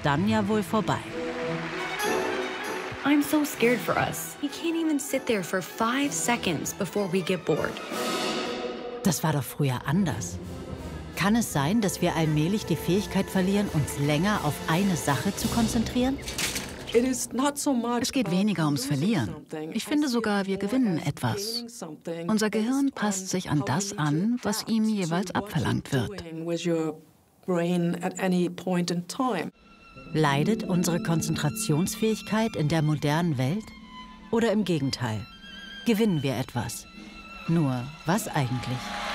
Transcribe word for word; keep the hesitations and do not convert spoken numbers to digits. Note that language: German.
dann ja wohl vorbei. I'm so scared for us. We can't even sit there for five seconds before we get bored. Das war doch früher anders. Kann es sein, dass wir allmählich die Fähigkeit verlieren, uns länger auf eine Sache zu konzentrieren? Es geht weniger ums Verlieren. Ich finde sogar, wir gewinnen etwas. Unser Gehirn passt sich an das an, was ihm jeweils abverlangt wird. Leidet unsere Konzentrationsfähigkeit in der modernen Welt? Oder im Gegenteil? Gewinnen wir etwas? Nur, was eigentlich?